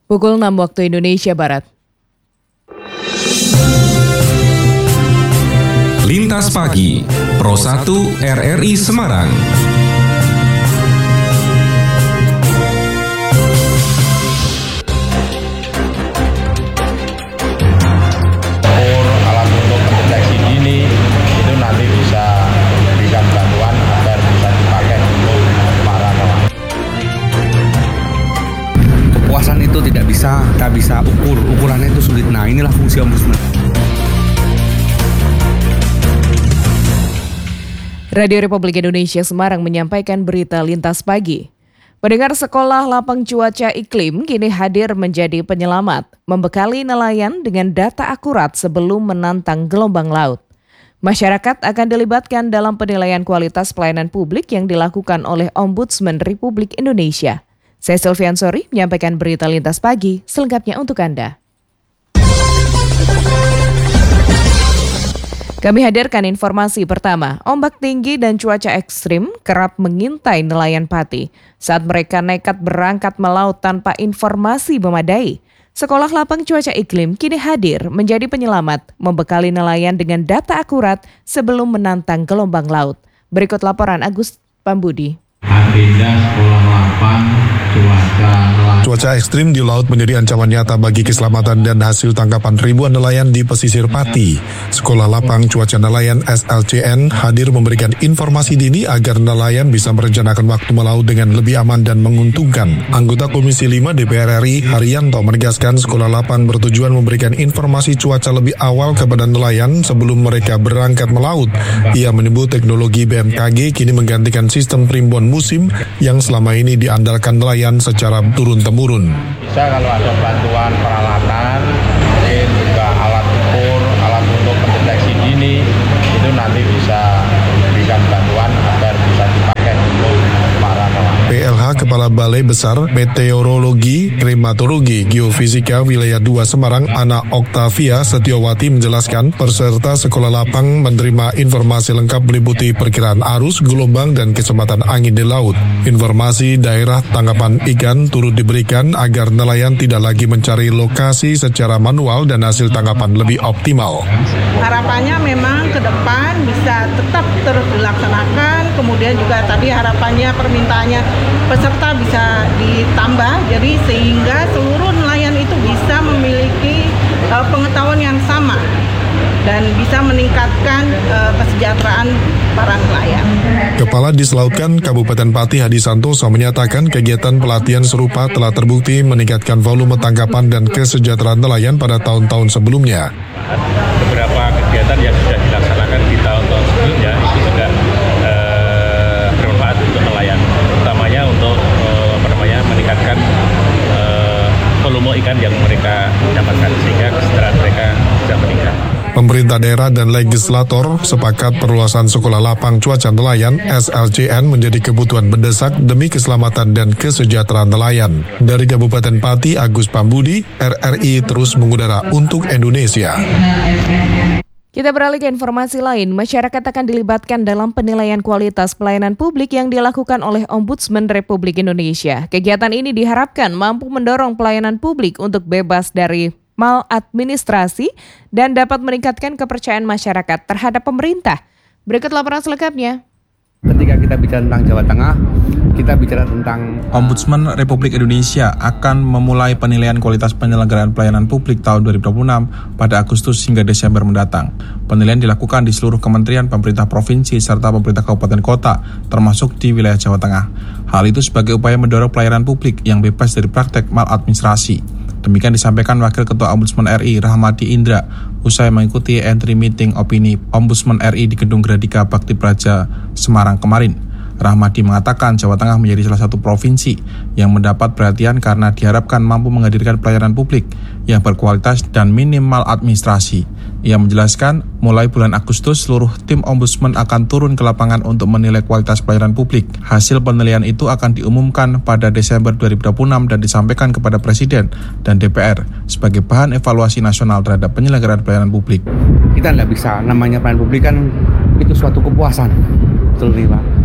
Pukul 6 waktu Indonesia Barat. Lintas Pagi, Pro 1 RRI Semarang. Alat untuk mendeteksi dini itu nanti bisa memberikan bantuan agar bisa dipakai untuk para nelayan. Kepuasan itu tidak bisa ukurannya itu sulit. Nah, inilah fungsi ombudsman. Radio Republik Indonesia Semarang menyampaikan berita Lintas Pagi. Pendengar sekolah lapang cuaca iklim kini hadir menjadi penyelamat, membekali nelayan dengan data akurat sebelum menantang gelombang laut. Masyarakat akan dilibatkan dalam penilaian kualitas pelayanan publik yang dilakukan oleh Ombudsman Republik Indonesia. Saya Sylvian Sori menyampaikan berita Lintas Pagi, selengkapnya untuk Anda. Kami hadirkan informasi pertama, ombak tinggi dan cuaca ekstrim kerap mengintai nelayan Pati saat mereka nekat berangkat melaut tanpa informasi memadai. Sekolah lapang cuaca iklim kini hadir menjadi penyelamat, membekali nelayan dengan data akurat sebelum menantang gelombang laut. Berikut laporan Agus Pambudi. Agenda sekolah lapang Cuaca ekstrim di laut menjadi ancaman nyata bagi keselamatan dan hasil tangkapan ribuan nelayan di pesisir Pati. Sekolah lapang cuaca nelayan SLCN hadir memberikan informasi dini agar nelayan bisa merencanakan waktu melaut dengan lebih aman dan menguntungkan. Anggota Komisi 5 DPR RI Haryanto menegaskan sekolah lapang bertujuan memberikan informasi cuaca lebih awal kepada nelayan sebelum mereka berangkat melaut. Ia menyebut teknologi BMKG kini menggantikan sistem primbon musim yang selama ini diandalkan nelayan secara turun-temurun. Bisa kalau ada bantuan peralatan, mungkin juga alat ukur, alat untuk mendeteksi dini, itu nanti bisa memberikan bantuan agar bisa dipakai untuk para nelayan. PLH Kepala Balai Besar Meteorologi, Klimatologi, Geofisika Wilayah 2 Semarang, Ana Oktavia Setiawati menjelaskan peserta sekolah lapang menerima informasi lengkap meliputi perkiraan arus, gelombang, dan kecepatan angin di laut. Informasi daerah tangkapan ikan turut diberikan agar nelayan tidak lagi mencari lokasi secara manual dan hasil tangkapan lebih optimal. Harapannya memang ke depan bisa tetap terus dilaksanakan, kemudian juga tadi harapannya permintaannya peserta bisa ditambah, jadi sehingga seluruh nelayan itu bisa memiliki pengetahuan yang sama dan bisa meningkatkan kesejahteraan para nelayan. Kepala Dislautkan Kabupaten Pati Hadi Santoso menyatakan kegiatan pelatihan serupa telah terbukti meningkatkan volume tangkapan dan kesejahteraan nelayan pada tahun-tahun sebelumnya. Beberapa kegiatan yang sudah dilaksanakan di tahun-tahun sebelumnya itu juga bermanfaat untuk nelayan, utamanya untuk meningkatkan volume ikan yang mereka dapatkan sehingga kesejahteraan mereka bisa meningkat. Pemerintah daerah dan legislator sepakat perluasan sekolah lapang cuaca nelayan SLCN menjadi kebutuhan mendesak demi keselamatan dan kesejahteraan nelayan. Dari Kabupaten Pati, Agus Pambudi, RRI terus mengudara untuk Indonesia. Kita beralih ke informasi lain, masyarakat akan dilibatkan dalam penilaian kualitas pelayanan publik yang dilakukan oleh Ombudsman Republik Indonesia. Kegiatan ini diharapkan mampu mendorong pelayanan publik untuk bebas dari maladministrasi dan dapat meningkatkan kepercayaan masyarakat terhadap pemerintah. Berikut laporan selengkapnya. Ketika kita bicara tentang Jawa Tengah, kita bicara tentang Ombudsman Republik Indonesia akan memulai penilaian kualitas penyelenggaraan pelayanan publik tahun 2026 pada Agustus hingga Desember mendatang. Penilaian dilakukan di seluruh kementerian, pemerintah provinsi, serta pemerintah kabupaten kota, termasuk di wilayah Jawa Tengah. Hal itu sebagai upaya mendorong pelayanan publik yang bebas dari praktek maladministrasi. Demikian disampaikan Wakil Ketua Ombudsman RI Rahmadi Indra usai mengikuti entry meeting opini Ombudsman RI di Gedung Gradika Bakti Praja Semarang kemarin. Rahmadi mengatakan Jawa Tengah menjadi salah satu provinsi yang mendapat perhatian karena diharapkan mampu menghadirkan pelayanan publik yang berkualitas dan minimal administrasi. Ia menjelaskan, mulai bulan Agustus seluruh tim Ombudsman akan turun ke lapangan untuk menilai kualitas pelayanan publik. Hasil penilaian itu akan diumumkan pada Desember 2026 dan disampaikan kepada Presiden dan DPR sebagai bahan evaluasi nasional terhadap penyelenggaraan pelayanan publik. Kita tidak bisa, namanya pelayanan publik kan itu suatu kepuasan, betul nih Pak.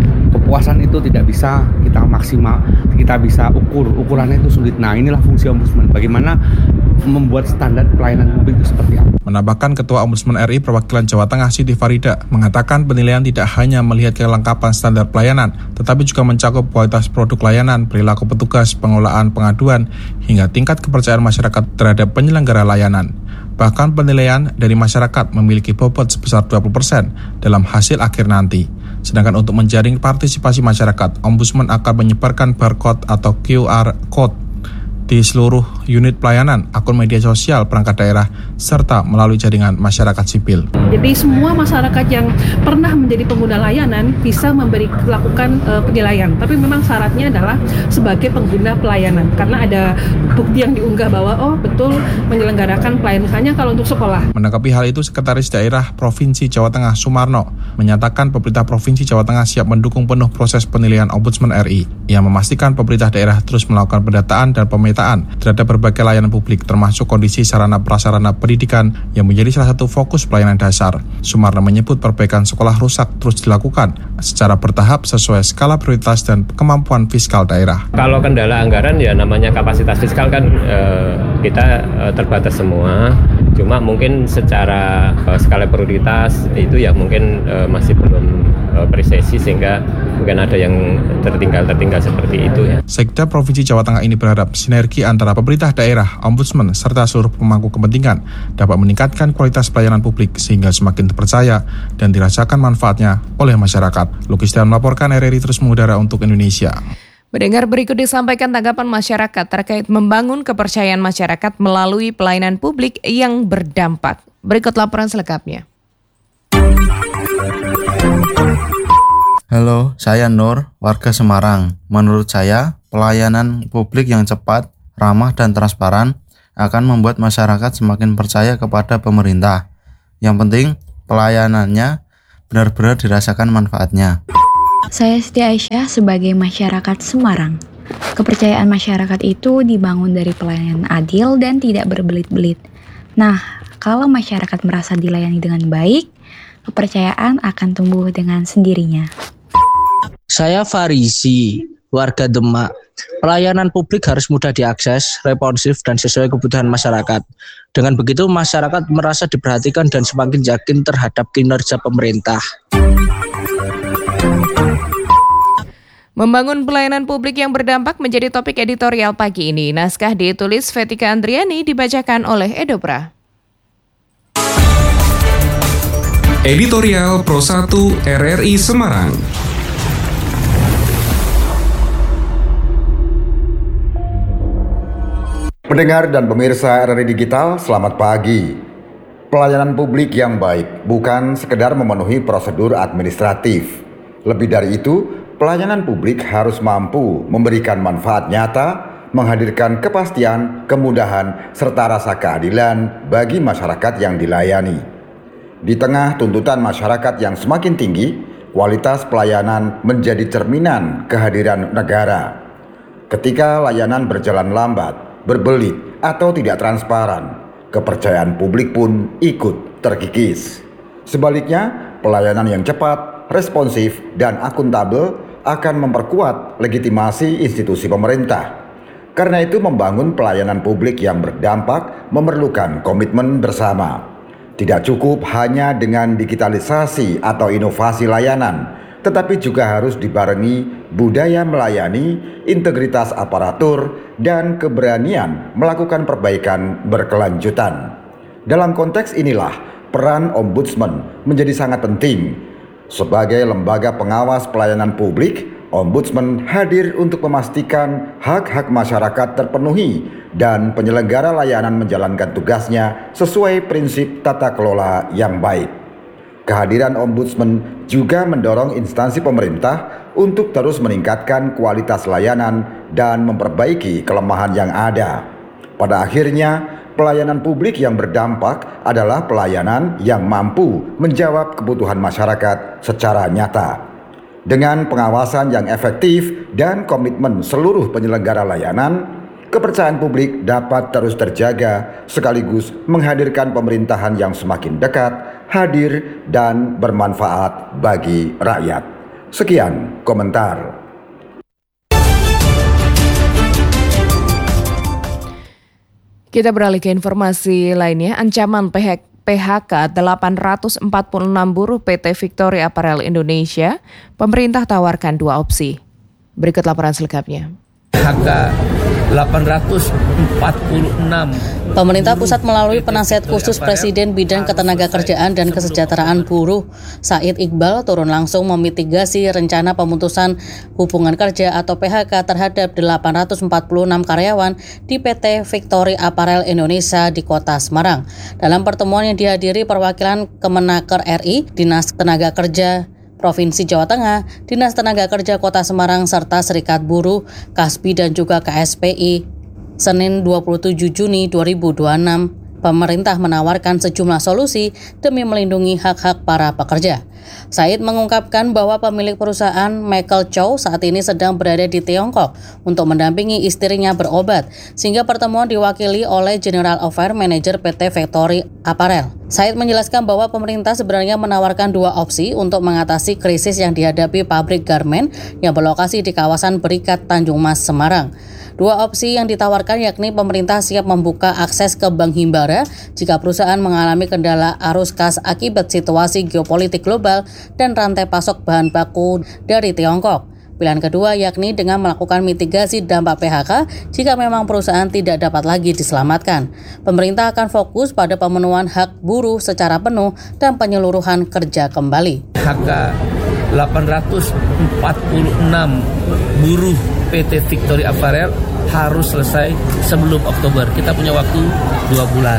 kepuasan itu tidak bisa kita maksimal, kita bisa ukurannya itu sulit. Nah, inilah fungsi Ombudsman, bagaimana membuat standar pelayanan publik itu seperti apa. Menambahkan Ketua Ombudsman RI Perwakilan Jawa Tengah Siti Farida mengatakan penilaian tidak hanya melihat kelengkapan standar pelayanan, tetapi juga mencakup kualitas produk layanan, perilaku petugas, pengelolaan pengaduan, hingga tingkat kepercayaan masyarakat terhadap penyelenggara layanan. Bahkan penilaian dari masyarakat memiliki bobot sebesar 20% dalam hasil akhir nanti. Sedangkan untuk menjaring partisipasi masyarakat, Ombudsman akan menyebarkan barcode atau QR Code di seluruh unit pelayanan, akun media sosial perangkat daerah, serta melalui jaringan masyarakat sipil. Jadi semua masyarakat yang pernah menjadi pengguna layanan bisa melakukan penilaian. Tapi memang syaratnya adalah sebagai pengguna pelayanan. Karena ada bukti yang diunggah bahwa betul menyelenggarakan pelayanan. Misalnya kalau untuk sekolah. Menanggapi hal itu, Sekretaris Daerah Provinsi Jawa Tengah Sumarno menyatakan pemerintah Provinsi Jawa Tengah siap mendukung penuh proses penilaian Ombudsman RI. Ia memastikan pemerintah daerah terus melakukan pendataan dan pemetaan terhadap berbagai layanan publik, termasuk kondisi sarana prasarana pendidikan yang menjadi salah satu fokus pelayanan dasar. Sumarno menyebut perbaikan sekolah rusak terus dilakukan secara bertahap sesuai skala prioritas dan kemampuan fiskal daerah. Kalau kendala anggaran ya namanya kapasitas fiskal kan kita terbatas semua. Cuma mungkin secara skala prioritas itu ya mungkin masih belum presisi sehingga mungkin ada yang tertinggal seperti itu ya. Sekda Provinsi Jawa Tengah ini berharap sinergi antara pemerintah daerah, Ombudsman, serta seluruh pemangku kepentingan dapat meningkatkan kualitas pelayanan publik sehingga semakin terpercaya dan dirasakan manfaatnya oleh masyarakat. Lukistian melaporkan, RRI terus mengudara untuk Indonesia. Mendengar berikut disampaikan tanggapan masyarakat terkait membangun kepercayaan masyarakat melalui pelayanan publik yang berdampak. Berikut laporan selengkapnya. Halo, saya Nur, warga Semarang. Menurut saya, pelayanan publik yang cepat, ramah, dan transparan akan membuat masyarakat semakin percaya kepada pemerintah. Yang penting, pelayanannya benar-benar dirasakan manfaatnya. Saya Siti Aisyah sebagai masyarakat Semarang. Kepercayaan masyarakat itu dibangun dari pelayanan adil dan tidak berbelit-belit. Nah, kalau masyarakat merasa dilayani dengan baik, kepercayaan akan tumbuh dengan sendirinya. Saya Farisi, warga Demak. Pelayanan publik harus mudah diakses, responsif, dan sesuai kebutuhan masyarakat. Dengan begitu, masyarakat merasa diperhatikan dan semakin yakin terhadap kinerja pemerintah. Membangun pelayanan publik yang berdampak menjadi topik editorial pagi ini. Naskah ditulis Vetika Andriani, dibacakan oleh Edopra. Editorial Pro 1 RRI Semarang. Pendengar dan pemirsa RRI Digital, selamat pagi. Pelayanan publik yang baik bukan sekedar memenuhi prosedur administratif. Lebih dari itu, pelayanan publik harus mampu memberikan manfaat nyata, menghadirkan kepastian, kemudahan, serta rasa keadilan bagi masyarakat yang dilayani. Di tengah tuntutan masyarakat yang semakin tinggi, kualitas pelayanan menjadi cerminan kehadiran negara. Ketika layanan berjalan lambat, berbelit, atau tidak transparan, kepercayaan publik pun ikut terkikis. Sebaliknya, pelayanan yang cepat, responsif, dan akuntabel akan memperkuat legitimasi institusi pemerintah. Karena itu, membangun pelayanan publik yang berdampak memerlukan komitmen bersama. Tidak cukup hanya dengan digitalisasi atau inovasi layanan, tetapi juga harus dibarengi budaya melayani, integritas aparatur, dan keberanian melakukan perbaikan berkelanjutan. Dalam konteks inilah, peran Ombudsman menjadi sangat penting. Sebagai lembaga pengawas pelayanan publik, Ombudsman hadir untuk memastikan hak-hak masyarakat terpenuhi dan penyelenggara layanan menjalankan tugasnya sesuai prinsip tata kelola yang baik. Kehadiran Ombudsman juga mendorong instansi pemerintah untuk terus meningkatkan kualitas layanan dan memperbaiki kelemahan yang ada. Pada akhirnya, pelayanan publik yang berdampak adalah pelayanan yang mampu menjawab kebutuhan masyarakat secara nyata. Dengan pengawasan yang efektif dan komitmen seluruh penyelenggara layanan, kepercayaan publik dapat terus terjaga sekaligus menghadirkan pemerintahan yang semakin dekat, hadir, dan bermanfaat bagi rakyat. Sekian komentar. Kita beralih ke informasi lainnya. Ancaman PHK 846 buruh PT Victory Apparel Indonesia, pemerintah tawarkan 2 opsi. Berikut laporan selengkapnya. PHK 846. Pemerintah pusat melalui penasihat khusus Presiden Bidang Ketenagakerjaan dan Kesejahteraan Buruh, Said Iqbal, turun langsung memitigasi rencana pemutusan hubungan kerja atau PHK terhadap 846 karyawan di PT Victory Apparel Indonesia di Kota Semarang. Dalam pertemuan yang dihadiri perwakilan Kemenaker RI, Dinas Tenaga Kerja Provinsi Jawa Tengah, Dinas Tenaga Kerja Kota Semarang, serta Serikat Buruh, KASBI dan juga KSPI, Senin 27 Juni 2026, pemerintah menawarkan sejumlah solusi demi melindungi hak-hak para pekerja. Said mengungkapkan bahwa pemilik perusahaan Michael Chow saat ini sedang berada di Tiongkok untuk mendampingi istrinya berobat, sehingga pertemuan diwakili oleh General Affair Manager PT Victory Apparel. Said menjelaskan bahwa pemerintah sebenarnya menawarkan 2 opsi untuk mengatasi krisis yang dihadapi pabrik garmen yang berlokasi di kawasan Berikat Tanjung Mas, Semarang. 2 opsi yang ditawarkan yakni pemerintah siap membuka akses ke bank himbara jika perusahaan mengalami kendala arus kas akibat situasi geopolitik global dan rantai pasok bahan baku dari Tiongkok. Pilihan kedua yakni dengan melakukan mitigasi dampak PHK jika memang perusahaan tidak dapat lagi diselamatkan. Pemerintah akan fokus pada pemenuhan hak buruh secara penuh dan penyeluruhan kerja kembali. PHK 846 buruh PT Victory Apparel harus selesai sebelum Oktober. Kita punya waktu 2 bulan.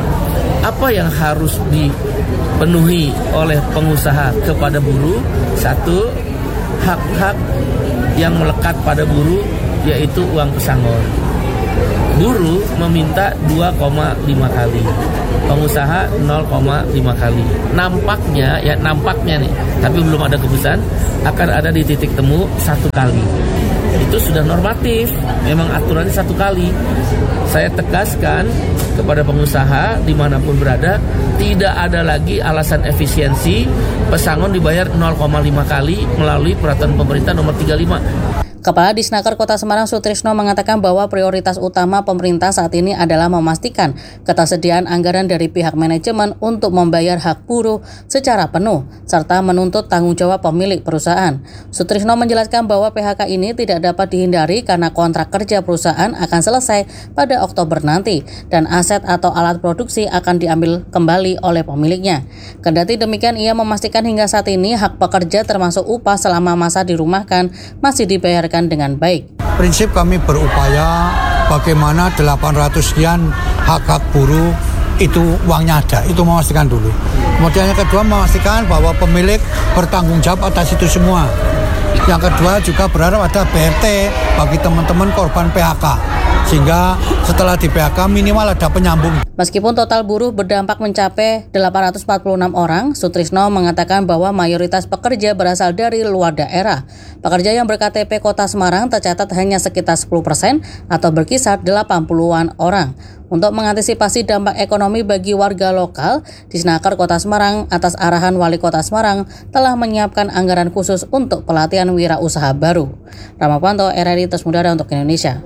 Apa yang harus dipenuhi oleh pengusaha kepada buruh? 1, hak-hak yang melekat pada buruh, yaitu uang pesangon. Buruh meminta 2,5 kali, pengusaha 0,5 kali. Nampaknya nih, tapi belum ada keputusan, akan ada di titik temu 1 kali. Itu sudah normatif, memang aturannya 1 kali. Saya tegaskan kepada pengusaha dimanapun berada, tidak ada lagi alasan efisiensi pesangon dibayar 0,5 kali melalui peraturan pemerintah nomor 35. Kepala Disnaker Kota Semarang Sutrisno mengatakan bahwa prioritas utama pemerintah saat ini adalah memastikan ketersediaan anggaran dari pihak manajemen untuk membayar hak buruh secara penuh, serta menuntut tanggung jawab pemilik perusahaan. Sutrisno menjelaskan bahwa PHK ini tidak dapat dihindari karena kontrak kerja perusahaan akan selesai pada Oktober nanti, dan aset atau alat produksi akan diambil kembali oleh pemiliknya. Kendati demikian, ia memastikan hingga saat ini hak pekerja termasuk upah selama masa dirumahkan masih dibayar dengan baik. Prinsip kami berupaya bagaimana 800 sekian hak-hak buruh itu uangnya ada, itu memastikan dulu. Kemudian yang kedua memastikan bahwa pemilik bertanggung jawab atas itu semua. Yang kedua juga berharap ada BRT bagi teman-teman korban PHK, sehingga setelah di PHK minimal ada penyambung. Meskipun total buruh berdampak mencapai 846 orang, Sutrisno mengatakan bahwa mayoritas pekerja berasal dari luar daerah. Pekerja yang berKTP Kota Semarang tercatat hanya sekitar 10% atau berkisar 80-an orang. Untuk mengantisipasi dampak ekonomi bagi warga lokal, Disnaker Kota Semarang atas arahan Wali Kota Semarang telah menyiapkan anggaran khusus untuk pelatihan wirausaha baru. Ramapanto, RRI Terusmudara untuk Indonesia.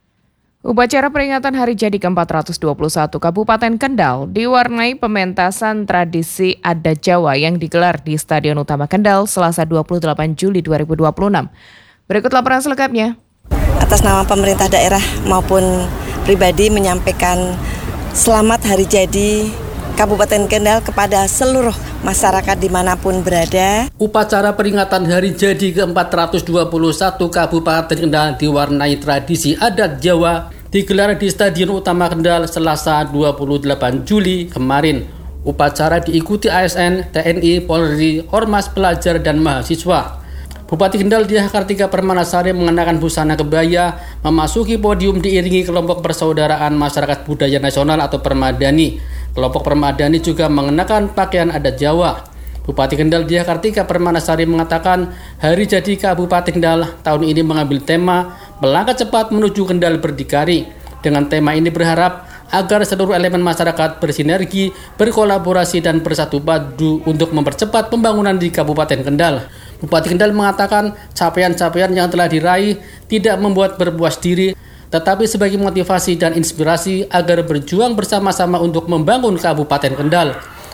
Upacara peringatan Hari Jadi ke-421 Kabupaten Kendal diwarnai pementasan tradisi adat Jawa yang digelar di Stadion Utama Kendal Selasa 28 Juli 2026. Berikut laporan selengkapnya. Atas nama pemerintah daerah maupun pribadi menyampaikan selamat Hari Jadi Kabupaten Kendal kepada seluruh masyarakat dimanapun berada. Upacara peringatan Hari Jadi ke-421 Kabupaten Kendal diwarnai tradisi adat Jawa digelar di Stadion Utama Kendal Selasa 28 Juli kemarin. Upacara diikuti ASN, TNI, Polri, Ormas, pelajar, dan mahasiswa. Bupati Kendal Diah Kartika Permanasari mengenakan busana kebaya, memasuki podium diiringi kelompok persaudaraan masyarakat budaya nasional atau Permadani. Kelompok Permadani juga mengenakan pakaian adat Jawa. Bupati Kendal Diah Kartika Permanasari mengatakan Hari Jadi Kabupaten Kendal tahun ini mengambil tema Melangkah Cepat Menuju Kendal Berdikari. Dengan tema ini berharap agar seluruh elemen masyarakat bersinergi, berkolaborasi, dan bersatu padu untuk mempercepat pembangunan di Kabupaten Kendal. Bupati Kendal mengatakan capaian-capaian yang telah diraih tidak membuat berpuas diri, tetapi sebagai motivasi dan inspirasi agar berjuang bersama-sama untuk membangun Kabupaten Kendal.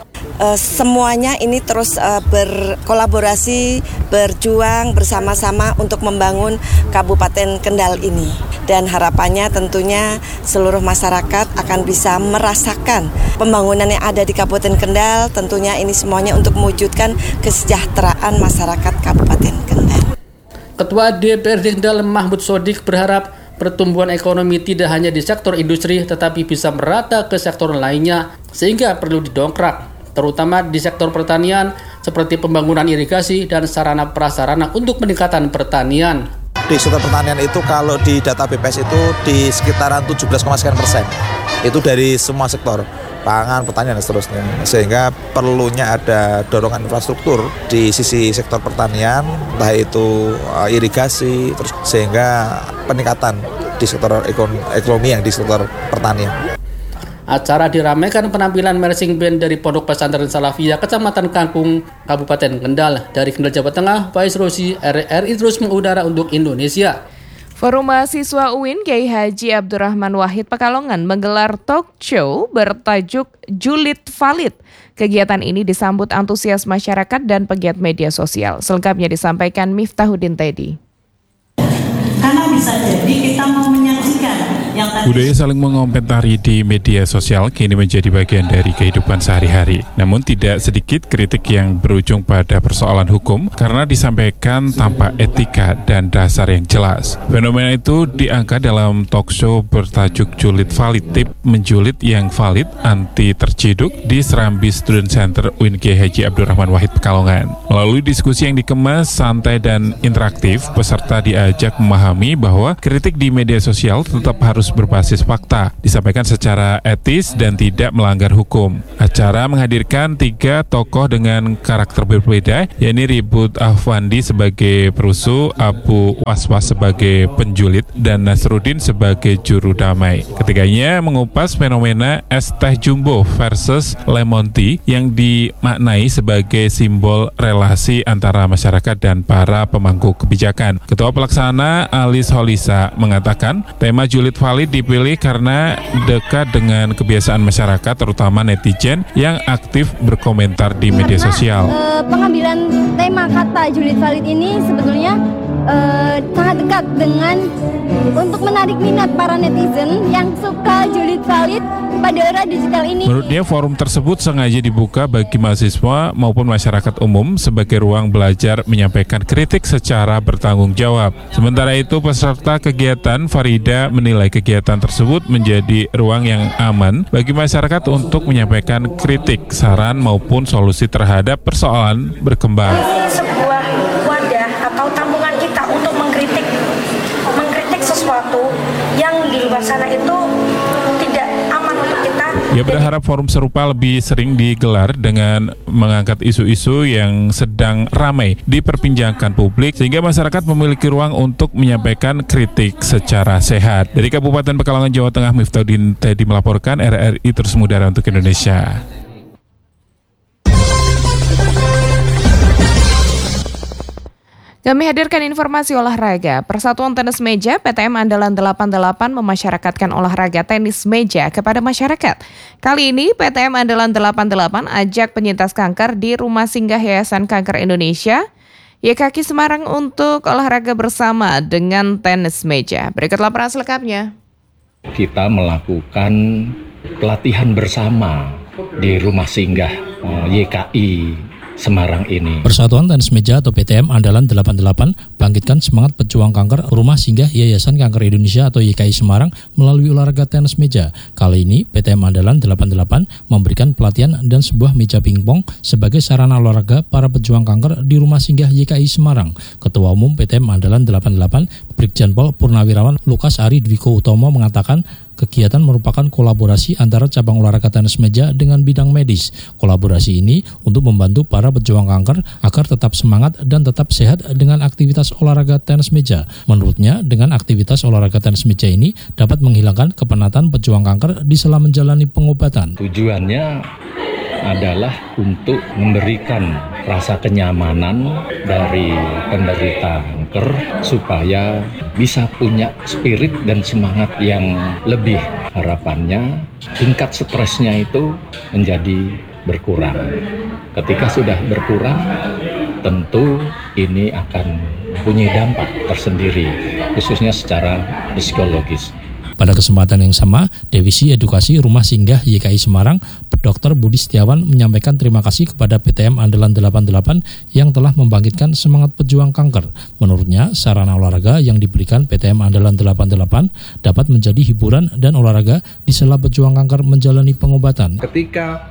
Semuanya ini terus berkolaborasi, berjuang bersama-sama untuk membangun Kabupaten Kendal ini. Dan harapannya tentunya seluruh masyarakat akan bisa merasakan pembangunan yang ada di Kabupaten Kendal. Tentunya ini semuanya untuk mewujudkan kesejahteraan masyarakat Kabupaten Kendal. Ketua DPRD Kendal Mahmud Sodik berharap pertumbuhan ekonomi tidak hanya di sektor industri tetapi bisa merata ke sektor lainnya sehingga perlu didongkrak, terutama di sektor pertanian seperti pembangunan irigasi dan sarana prasarana untuk peningkatan pertanian. Di sektor pertanian itu kalau di data BPS itu di sekitaran 17,sekian %. Itu dari semua sektor, pangan, pertanian dan seterusnya. Sehingga perlunya ada dorongan infrastruktur di sisi sektor pertanian, entah itu irigasi, terus sehingga peningkatan di sektor ekonomi yang di sektor pertanian. Acara diramaikan penampilan marching band dari Pondok Pesantren Salafiyah Kecamatan Kangkung, Kabupaten Kendal. Dari Kendal, Jawa Tengah, Faiz Rosi, RRI terus mengudara untuk Indonesia. Forum Mahasiswa UIN Kiai Haji Abdurrahman Wahid Pekalongan menggelar talk show bertajuk Julid Valid. Kegiatan ini disambut antusias masyarakat dan pegiat media sosial. Selengkapnya disampaikan Miftahudin Teddy. Karena bisa jadi kita mau menyaksikan yang tadi. Budaya saling mengomentari di media sosial kini menjadi bagian dari kehidupan sehari-hari. Namun tidak sedikit kritik yang berujung pada persoalan hukum karena disampaikan tanpa etika dan dasar yang jelas. Fenomena itu diangkat dalam talk show bertajuk Julid Valid, tip menjulit yang valid anti terciduk di Serambi Student Center UIN Kiai Haji Abdurrahman Wahid Pekalongan. Melalui diskusi yang dikemas santai dan interaktif, peserta diajak memahami bahwa kritik di media sosial tetap harus berbasis fakta, disampaikan secara etis dan tidak melanggar hukum. Acara menghadirkan 3 tokoh dengan karakter berbeda, yakni Ribut Afwandi sebagai perusuh, Abu Waswas sebagai penjulit, dan Nasruddin sebagai juru damai. Ketiganya mengupas fenomena es teh jumbo versus lemon tea yang dimaknai sebagai simbol relasi antara masyarakat dan para pemangku kebijakan. Ketua Pelaksana Alis Holisa mengatakan tema Julid Valid dipilih karena dekat dengan kebiasaan masyarakat, terutama netizen yang aktif berkomentar di media sosial. Pengambilan tema kata Julid Valid ini sebetulnya sangat dekat dengan untuk menarik minat para netizen yang suka Julid Valid pada era digital ini. Menurutnya forum tersebut sengaja dibuka bagi mahasiswa maupun masyarakat umum sebagai ruang belajar menyampaikan kritik secara bertanggung jawab. Sementara itu peserta kegiatan Farida menilai kegiatan tersebut menjadi ruang yang aman bagi masyarakat untuk menyampaikan kritik, saran maupun solusi terhadap persoalan berkembang. Sebuah wadah atau tampungan kita untuk mengkritik sesuatu yang di luar sana itu tidak aman untuk kita. Ia berharap forum serupa lebih sering digelar dengan mengangkat isu-isu yang sedang ramai diperbincangkan publik sehingga masyarakat memiliki ruang untuk menyampaikan kritik secara sehat. Dari Kabupaten Pekalongan, Jawa Tengah, Miftahudin Teddy melaporkan, RRI terus mengudara untuk Indonesia. Kami hadirkan informasi olahraga. Persatuan Tenis Meja PTM Andalan 88 memasyarakatkan olahraga tenis meja kepada masyarakat. Kali ini PTM Andalan 88 ajak penyintas kanker di Rumah Singgah Yayasan Kanker Indonesia YKI Semarang untuk olahraga bersama dengan tenis meja. Berikut laporan selengkapnya. Kita melakukan pelatihan bersama di Rumah Singgah YKI Semarang ini. Persatuan Tenis Meja atau PTM Andalan 88 bangkitkan semangat pejuang kanker Rumah Singgah Yayasan Kanker Indonesia atau YKI Semarang melalui olahraga tenis meja. Kali ini PTM Andalan 88 memberikan pelatihan dan sebuah meja pingpong sebagai sarana olahraga para pejuang kanker di Rumah Singgah YKI Semarang. Ketua Umum PTM Andalan 88 Brigjen Pol Purnawirawan Lukas Ari Dwiko Utomo mengatakan kegiatan merupakan kolaborasi antara cabang olahraga tenis meja dengan bidang medis. Kolaborasi ini untuk membantu para pejuang kanker agar tetap semangat dan tetap sehat dengan aktivitas olahraga tenis meja. Menurutnya, dengan aktivitas olahraga tenis meja ini dapat menghilangkan kepenatan pejuang kanker di sela menjalani pengobatan. Tujuannya adalah untuk memberikan rasa kenyamanan dari penderita kanker supaya bisa punya spirit dan semangat yang lebih. Harapannya tingkat stresnya itu menjadi berkurang. Ketika sudah berkurang, tentu ini akan mempunyai dampak tersendiri, khususnya secara psikologis. Pada kesempatan yang sama, Divisi Edukasi Rumah Singgah YKI Semarang, Dr. Budi Setiawan menyampaikan terima kasih kepada PTM Andalan 88 yang telah membangkitkan semangat pejuang kanker. Menurutnya, sarana olahraga yang diberikan PTM Andalan 88 dapat menjadi hiburan dan olahraga di sela pejuang kanker menjalani pengobatan. Ketika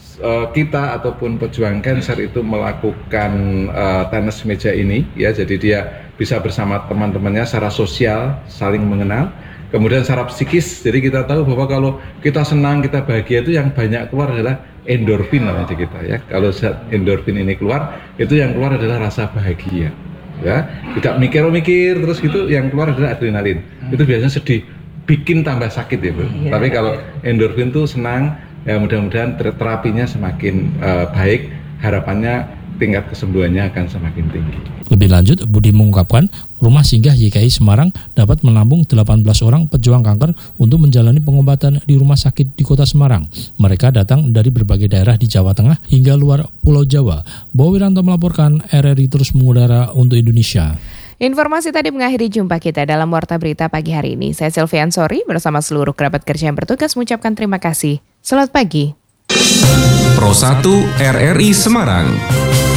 kita ataupun pejuang kanker itu melakukan tenis meja ini, ya, jadi dia bisa bersama teman-temannya secara sosial, saling mengenal. Kemudian secara psikis, jadi kita tahu bahwa kalau kita senang, kita bahagia, itu yang banyak keluar adalah endorfin namanya kita, ya. Kalau endorfin ini keluar, itu yang keluar adalah rasa bahagia, ya. Tidak mikir-mikir terus gitu, yang keluar adalah adrenalin. Itu biasanya sedih, bikin tambah sakit ya, Bu. Tapi kalau endorfin itu senang, ya mudah-mudahan terapinya semakin baik, harapannya tingkat kesembuhannya akan semakin tinggi. Lebih lanjut, Budi mengungkapkan Rumah Singgah YKI Semarang dapat menampung 18 orang pejuang kanker untuk menjalani pengobatan di rumah sakit di Kota Semarang. Mereka datang dari berbagai daerah di Jawa Tengah hingga luar Pulau Jawa. Bowo Wiranto melaporkan, RRI terus mengudara untuk Indonesia. Informasi tadi mengakhiri jumpa kita dalam Warta Berita pagi hari ini. Saya Silvian Sori bersama seluruh kerabat kerja yang bertugas mengucapkan terima kasih. Selamat pagi. Pro 1 RRI Semarang.